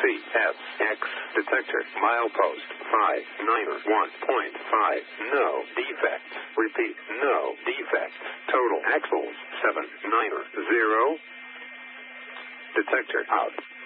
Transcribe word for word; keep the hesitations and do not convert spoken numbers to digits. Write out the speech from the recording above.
C S X detector milepost five niner one point five. No defects. Repeat, no defects. Total axles seven niner zero. Detector out.